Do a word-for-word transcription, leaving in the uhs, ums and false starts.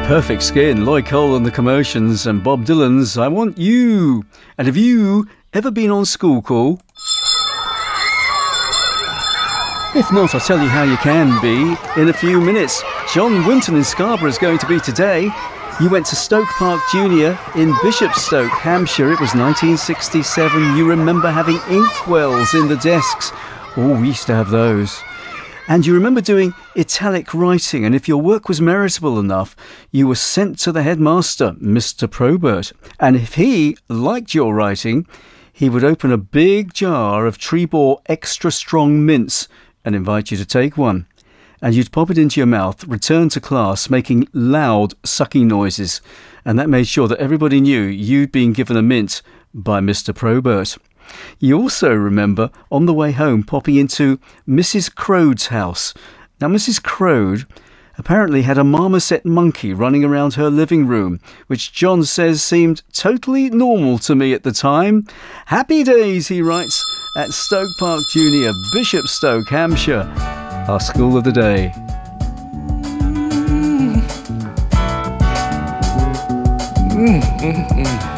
Perfect Skin, Lloyd Cole and the Commotions, and Bob Dylan's I Want You. And have you ever been on school call? If not, I'll tell you how you can be in a few minutes. John Winton in Scarborough is going to be today. You went to Stoke Park Junior in Bishopstoke, Hampshire. It was nineteen sixty-seven. You remember having inkwells in the desks. Oh, we used to have those. And you remember doing italic writing, and if your work was meritable enough, you were sent to the headmaster, Mister Probert. And if he liked your writing, he would open a big jar of Trebor extra strong mints and invite you to take one. And you'd pop it into your mouth, return to class, making loud sucking noises. And that made sure that everybody knew you'd been given a mint by Mister Probert. You also remember, on the way home, popping into Missus Crode's house. Now, Missus Crode apparently had a marmoset monkey running around her living room, which John says seemed totally normal to me at the time. Happy days, he writes, at Stoke Park Junior, Bishopstoke, Hampshire. Our school of the day. Mm, mm, mm.